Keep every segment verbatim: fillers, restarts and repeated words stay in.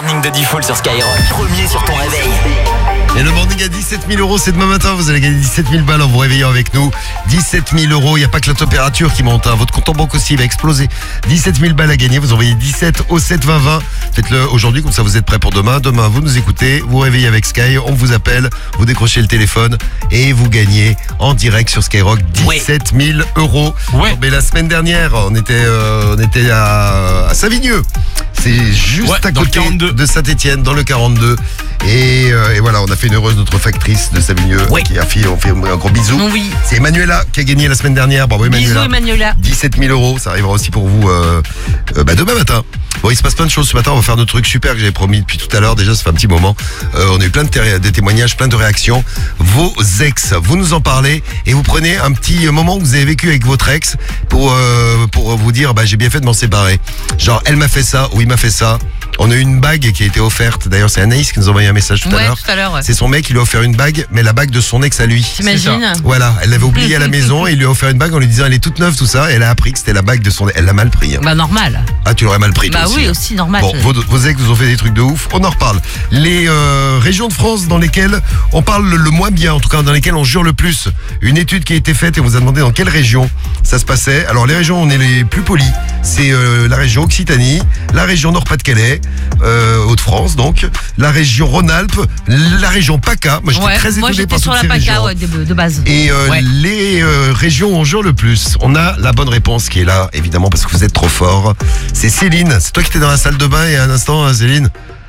morning de Diffoul sur Skyrock. Premier sur ton réveil. Et le morning à dix-sept mille euros, c'est demain matin. Vous allez gagner dix-sept mille balles en vous réveillant avec nous. dix-sept mille euros, il n'y a pas que la température qui monte. Hein. Votre compte en banque aussi va exploser. dix-sept mille balles à gagner. Vous envoyez dix-sept au sept vingt vingt. Faites-le aujourd'hui, comme ça vous êtes prêts pour demain. Demain, vous nous écoutez, vous vous réveillez avec Sky. On vous appelle, vous décrochez le téléphone et vous gagnez en direct sur Skyrock dix-sept mille euros. Ouais. Mais la semaine dernière, on était, euh, on était à, à Savigneux. C'est juste Ouais, à dans le côté quarante-deux. de Saint-Etienne, dans le quarante-deux. Et, euh, et voilà, on a fait une heureuse notre factrice de Savigneux Oui. qui a fait, on fait un gros bisou. Oui. C'est Emmanuela qui a gagné la semaine dernière. Bravo Bisous Emmanuela. Emmanuela. dix-sept mille euros, ça arrivera aussi pour vous euh, euh, bah, demain matin. Bon, il se passe plein de choses ce matin. On va faire notre truc super que j'avais promis depuis tout à l'heure. Déjà, ça fait un petit moment. Euh, on a eu plein de, té- de témoignages, plein de réactions. Vos ex, vous nous en parlez et vous prenez un petit moment que vous avez vécu avec votre ex pour euh, pour vous dire, bah j'ai bien fait de m'en séparer. Genre, elle m'a fait ça ou il m'a fait ça. On a eu une bague qui a été offerte. D'ailleurs, c'est Anaïs qui nous a envoyé un message tout à Ouais, l'heure. tout à l'heure. Ouais. C'est son mec qui lui a offert une bague, mais la bague de son ex à lui. T'imagines? Voilà, elle l'avait oubliée à la maison et il lui a offert une bague en lui disant elle est toute neuve, tout ça. Et elle a appris que c'était la bague de son ex. Elle l'a mal pris. Hein. Bah normal. Ah, tu l'aurais mal pris, toi Bah aussi, oui, hein. aussi normal. Bon, vos, vos ex vous ont fait des trucs de ouf, on en reparle. Les euh, régions de France dans lesquelles on parle le, le moins bien, en tout cas dans lesquelles on jure le plus. Une étude qui a été faite et on vous a demandé dans quelle région ça se passait. Alors les régions, on est les plus polis. C'est euh, la région Occitanie, la région Nord-Pas-de-Calais, euh, Hauts-de-France donc, la région Rhône-Alpes, la région PACA. Moi j'étais Ouais, très étonné moi j'étais par sur toutes la ces PACA régions. ouais, de, de base. Et euh, Ouais. les euh, régions où on jure le plus, on a la bonne réponse qui est là, évidemment, parce que vous êtes trop fort. C'est Céline. C'est toi qui étais dans la salle de bain il y a un instant, hein, Céline.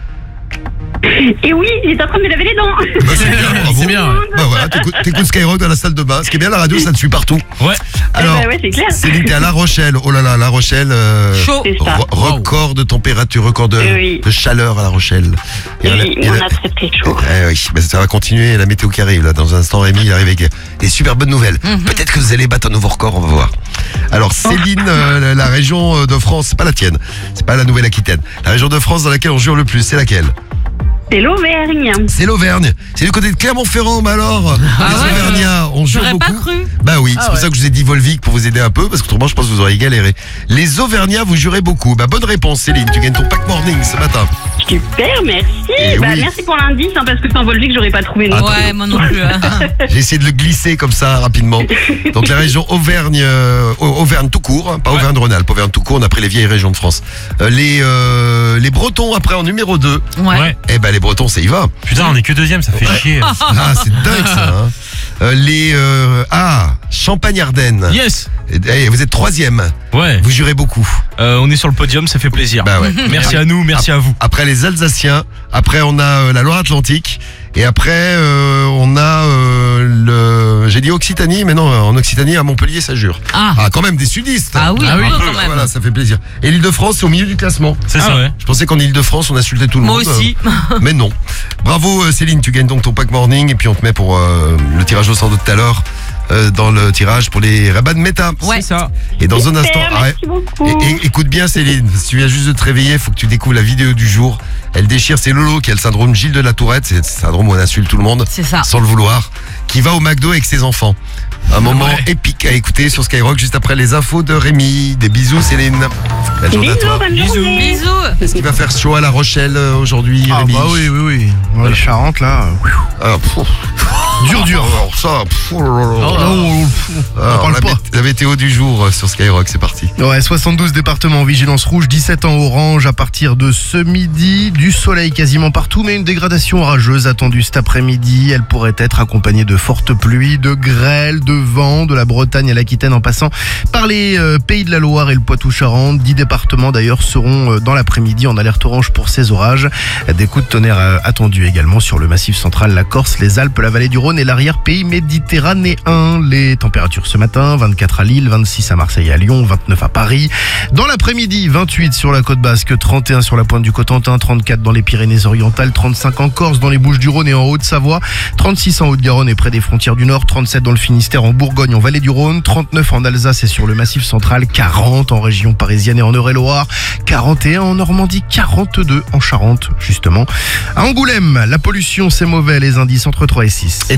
Et oui, j'étais en train de me laver les dents. Bah, c'est bien, bravo. C'est bien. Bah voilà, t'écoutes, t'écoutes Skyrock dans la salle de bain. Ce qui est bien, la radio, ça te suit partout. Ouais. Alors, bah ouais, c'est clair. Céline, t'es à La Rochelle. Oh là là, La Rochelle. euh, Chaud. C'est ça. re- record de température, record de, Oui. de chaleur à La Rochelle. Et Oui, la- et on la- a très très chaud. Eh oui, mais ça va continuer, la météo qui arrive là. Dans un instant, Rémi, il arrive avec des super bonnes nouvelles. Peut-être que vous allez battre un nouveau record, on va voir. Alors Céline, euh, la, la région de France, c'est pas la tienne, c'est pas la Nouvelle-Aquitaine. La région de France dans laquelle on jure le plus, c'est laquelle? C'est l'Auvergne. C'est l'Auvergne. C'est du côté de Clermont-Ferrand, mais alors Ah les ouais Auvergnats, on jure J'aurais beaucoup. pas cru. Bah oui, c'est Ah pour ouais. ça que je vous ai dit Volvic pour vous aider un peu, parce qu'autrement je pense que vous auriez galéré. Les Auvergnats, vous jurez beaucoup. Bah bonne réponse Céline, tu gagnes ton pack morning ce matin. Super, merci. Eh Bah, oui. merci pour l'indice, hein, parce que sans Volvic, j'aurais pas trouvé non. Attends. Ouais, moi non plus. hein. J'ai essayé de le glisser comme ça rapidement. Donc la région Auvergne, euh, Au- Auvergne tout court, hein, pas Ouais. Auvergne-Rhône-Alpes, Auvergne tout court, on a pris les vieilles régions de France. Euh, les, euh, les Bretons après en numéro deux. Ouais. Ouais. Eh ben les Bretons ça y va. Putain, on est que deuxième, ça fait chier. Ah c'est dingue ça. Hein. Euh, les euh, ah Champagne-Ardenne. Yes. Eh, vous êtes troisième. Ouais. Vous jurez beaucoup. Euh, on est sur le podium, ça fait plaisir. Bah ouais. Merci à nous, merci à vous. Après les Alsaciens, après on a euh, la Loire-Atlantique, et après euh, on a euh, le, j'ai dit Occitanie, mais non, en Occitanie à Montpellier ça jure. Ah. Ah, quand même des sudistes. Ah oui, Ah un oui. peu Un peu, quand même. Voilà, ça fait plaisir. Et l'Île-de-France, c'est au milieu du classement. C'est Ah ça, ouais. Je pensais qu'en Île-de-France, on insultait tout le Moi monde. aussi. euh, Mais non. Bravo euh, Céline, tu gagnes donc ton pack morning et puis on te met pour euh, le tirage au sort de tout à l'heure euh, dans le tirage pour les Rabat de Méta. Ouais. C'est ça. Et dans un instant, Super, arrête. merci beaucoup. Et- et- écoute bien Céline, si tu viens juste de te réveiller, il faut que tu découvres la vidéo du jour. Elle déchire, c'est Lolo qui a le syndrome Gilles de la Tourette, c'est le syndrome où on insulte tout le monde C'est ça. sans le vouloir, qui va au McDo avec ses enfants. Un moment Ouais. épique à écouter sur Skyrock juste après les infos de Rémi. Des bisous Céline. Belle journée à Bisous, toi. bonne Bisous. journée. Bisous. Est-ce qu'il va faire chaud à La Rochelle euh, aujourd'hui, Ah Rémi? bah oui, oui, oui. Dans les Charentes, là. Ah, pff. Dur, dur. Alors ça, pff, oh là là là. Oh, on, on Alors, parle la, pas. mé- la météo du jour euh, sur Skyrock, c'est parti. Ouais, soixante-douze départements en vigilance rouge, dix-sept en orange à partir de ce midi. Du soleil quasiment partout, mais une dégradation orageuse attendue cet après-midi. Elle pourrait être accompagnée de fortes pluies, de grêle, de vent, de la Bretagne à l'Aquitaine en passant par les euh, Pays de la Loire et le Poitou-Charentes. Dix départements d'ailleurs seront euh, dans l'après-midi en alerte orange pour ces orages. Des coups de tonnerre euh, attendus également sur le massif central, la Corse, les Alpes, la vallée du Rhône et l'arrière-pays méditerranéen. Les températures ce matin, vingt-quatre à Lille, vingt-six à Marseille et à Lyon, vingt-neuf à Paris. Dans l'après-midi, vingt-huit sur la côte basque, trente et un sur la pointe du Cotentin, trente-quatre dans les Pyrénées-Orientales, trente-cinq en Corse, dans les Bouches-du-Rhône et en Haute-Savoie, trente-six en Haute-Garonne et près des frontières du Nord, trente-sept dans le Finistère, en Bourgogne, en Vallée du Rhône, trente-neuf en Alsace et sur le Massif central, quarante en région parisienne et en Eure-et-Loire, quarante et un en Normandie, quarante-deux en Charente, justement. À Angoulême, la pollution c'est mauvais, les indices entre trois et six. Et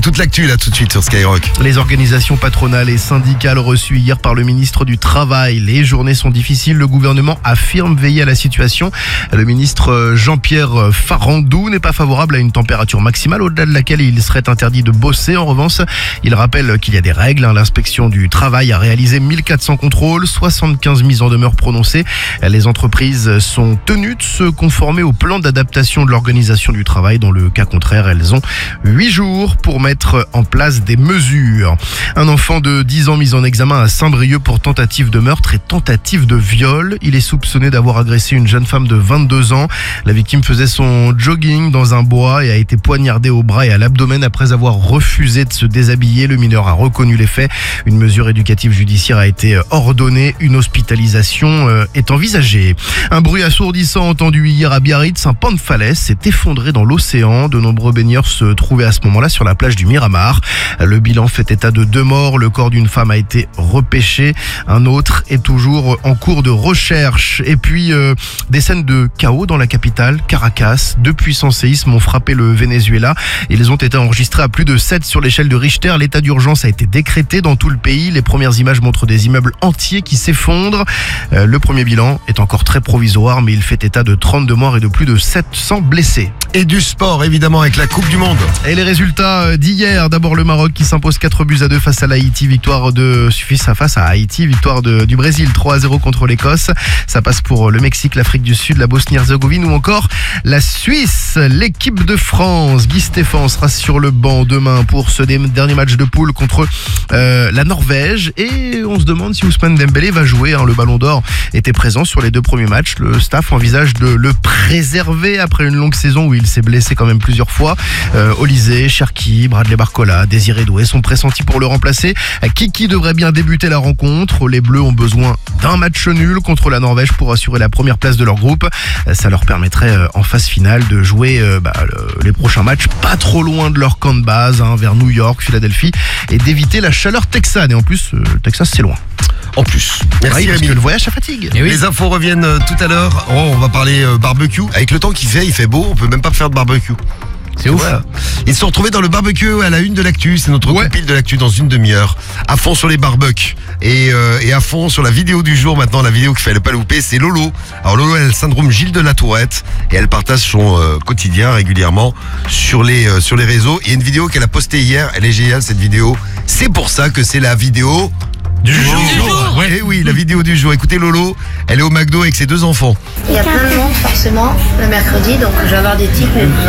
toute l'actu là tout de suite sur Skyrock. Les organisations patronales et syndicales reçues hier par le ministre du Travail. Les journées sont difficiles, le gouvernement affirme veiller à la situation. Le ministre Jean-Pierre Farandou n'est pas favorable à une température maximale au-delà de laquelle il serait interdit de bosser. En revanche, il rappelle qu'il y a des règles. L'inspection du travail a réalisé mille quatre cents contrôles, soixante-quinze mises en demeure prononcées. Les entreprises sont tenues de se conformer au plan d'adaptation de l'organisation du travail. Dans le cas contraire, elles ont huit jours pour mettre en place des mesures. Un enfant de dix ans mis en examen à Saint-Brieuc pour tentative de meurtre et tentative de viol. Il est soupçonné d'avoir agressé une jeune femme de vingt-deux ans. La victime faisait son jogging dans un bois et a été poignardée au bras et à l'abdomen après avoir refusé de se déshabiller. Le mineur a reconnu les faits. Une mesure éducative judiciaire a été ordonnée. Une hospitalisation est envisagée. Un bruit assourdissant entendu hier à Biarritz. Un pan de falaise s'est effondré dans l'océan. De nombreux baigneurs se trouvaient à ce moment-là sur la plage du Miramar. Le bilan fait état de deux morts. Le corps d'une femme a été repêché. Un autre est toujours en cours de recherche. Et puis, euh, des scènes de chaos dans la capitale, Caracas. Deux puissants séismes ont frappé le Venezuela. Ils ont été enregistrés à plus de sept sur l'échelle de Richter. L'état d'urgence a été décrété dans tout le pays. Les premières images montrent des immeubles entiers qui s'effondrent. Euh, le premier bilan est encore très provisoire, mais il fait état de trente-deux morts et de plus de sept cents blessés. Et du sport évidemment avec la Coupe du Monde. Et les résultats d'hier, d'abord le Maroc qui s'impose quatre buts à deux face à l'Haïti, victoire de face à Haïti, victoire de, du Brésil trois à zéro contre l'Écosse. Ça passe pour le Mexique, l'Afrique du Sud, la Bosnie-Herzégovine ou encore la Suisse. L'équipe de France, Guy Stéphane sera sur le banc demain pour ce dernier match de poule contre euh, la Norvège et on se demande si Ousmane Dembélé va jouer. Hein. Le Ballon d'Or était présent sur les deux premiers matchs. Le staff envisage de le préserver après une longue saison où il s'est blessé quand même plusieurs fois. Euh, Olysée, Cherki, Bradley Barcola, Désiré Doué sont pressentis pour le remplacer. Kiki devrait bien débuter la rencontre. Les Bleus ont besoin d'un match nul contre la Norvège pour assurer la première place de leur groupe. Ça leur permettrait en phase finale de jouer euh, bah, le, les prochains matchs pas trop loin de leur camp de base, hein, vers New York, Philadelphie, et d'éviter la chaleur texane. Et en plus, euh, le Texas c'est loin. En plus. Merci Oui, parce Rémi. que le voyage ça fatigue. Et oui. Les infos reviennent euh, tout à l'heure. Oh, on va parler euh, barbecue. Avec le temps qu'il fait, il fait beau, on peut même pas faire de barbecue. C'est ouf. Voilà. Ils se sont retrouvés dans le barbecue à la une de l'actu. C'est notre Ouais. compil de l'actu dans une demi-heure. À fond sur les barbecues. Et, euh, et à fond sur la vidéo du jour maintenant. La vidéo qu'il fallait pas louper, c'est Lolo. Alors Lolo, elle a le syndrome Gilles de la Tourette. Et elle partage son euh, quotidien régulièrement sur les, euh, sur les réseaux. Il y a une vidéo qu'elle a postée hier. Elle est géniale cette vidéo. C'est pour ça que c'est la vidéo Du du jour. jour. Ouais. Eh oui, la vidéo du jour. Écoutez Lolo, elle est au McDo avec ses deux enfants. Il y a plein de monde forcément le mercredi, donc je vais avoir des tics, mais vous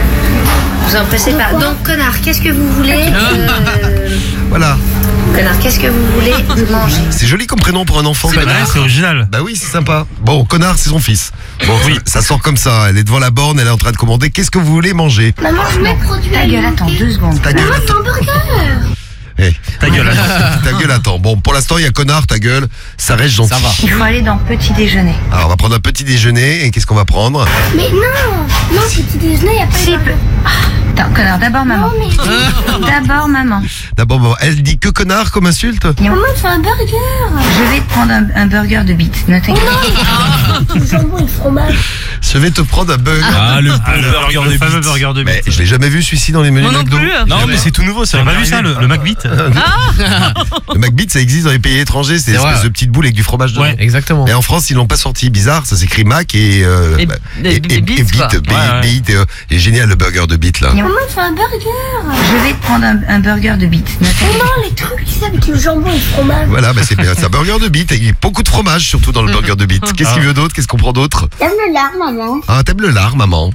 en, vous en pressez pas. Donc connard, qu'est-ce que vous voulez euh, Voilà. Connard, qu'est-ce que vous voulez manger? C'est joli comme prénom pour un enfant. Ouais, connard. c'est original. Bah oui, c'est sympa. Bon, connard, c'est son fils. Bon, Oui. ça sort comme ça. Elle est devant la borne, elle est en train de commander. Qu'est-ce que vous voulez manger? Maman, je mets produit Ta gueule, attends deux secondes. Ta gueule, attends. Eh, Ta gueule, attends. ta gueule, attends. Bon, pour l'instant, il y a connard, ta gueule. Ça reste gentil. Ça va. Il faut aller dans petit déjeuner. Alors, on va prendre un petit déjeuner. Et qu'est-ce qu'on va prendre? Mais non, non, petit déjeuner, il n'y a pas Si, de peu- Ah, attends, connard, d'abord maman. Non, mais D'abord maman. D'abord, bon, elle dit que connard comme insulte? maman, tu fais un burger. Je vais te prendre un, un burger de bite. Ne t'inquiète pas. Du jambon et le fromage. Je vais te prendre un burger. Ah, le, Ah, le burger de le fameux bite. burger de Mais bite. je l'ai jamais vu celui-ci dans les menus Moi non McDo. plus. Non, mais c'est tout nouveau, ça. T'as va pas vu ça, arriver. le, le McBeat? Le McBeat, ça existe dans les pays étrangers. C'est une C'est espèce vrai. de petite boule avec du fromage dedans. Ouais, exactement. Et en France, ils l'ont pas sorti. Bizarre, ça s'écrit Mac et euh, Et- bah, et- et Beat, quoi. Beat, Ouais, ouais. Beat, et, euh, et génial le burger de Beat là. Maman, tu fais un burger. Je vais te prendre un, un burger de bite. Ne t'inquiète Non, les trucs, tu sais, avec le jambon et le fromage. Voilà, bah c'est bien. C'est un burger de Beat. Il y a beaucoup de fromage surtout dans le burger de Beat. Qu'est-ce qu'il veut d'autre? Qu'est-ce qu'on prend d'autre? T'aimes le lard, maman? Ah, t'aimes le lard, maman?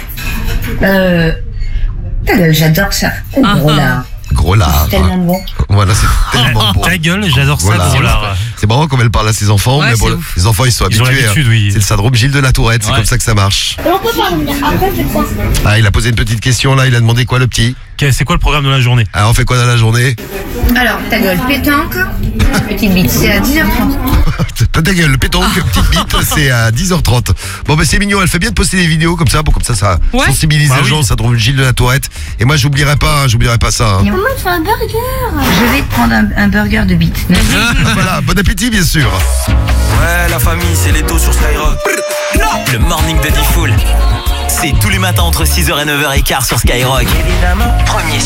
Euh. Ta gueule, j'adore ça. Gros lard. Gros lard. Tellement bon. Voilà, c'est tellement bon. Ta gueule, j'adore ça, Voilà. gros lard. C'est marrant comme elle parle à ses enfants, Ouais, mais bon, c'est ouf. les enfants ils sont Ils ont habitués. l'habitude, hein. oui. C'est le syndrome Gilles de la Tourette, c'est Ouais. comme ça que ça marche. Et on peut pas revenir. Après, je crois. Ah, il a posé une petite question là, il a demandé quoi le petit? Ok, c'est quoi le programme de la journée? Alors on fait quoi dans la journée? Alors, ta gueule, pétanque. Petite bite, c'est à dix heures trente. Ta gueule, le pétanque, petite bite, c'est à dix heures trente. Bon bah c'est mignon, elle fait bien de poster des vidéos comme ça, pour comme ça ça Ouais. sensibilise Bah les oui. gens, ça trouve Gilles de la Tourette. Et moi j'oublierai pas, hein, j'oublierai pas ça. hein. Maman, tu fais un burger. Je vais te prendre un, un burger de bite. Ne t'inquiète pas. Voilà, bon appétit bien sûr. Ouais, la famille, c'est Leto sur Skyrock. Le morning de Diffoul. C'est tous les matins entre six heures et neuf heures quinze sur Skyrock. Évidemment, premier sur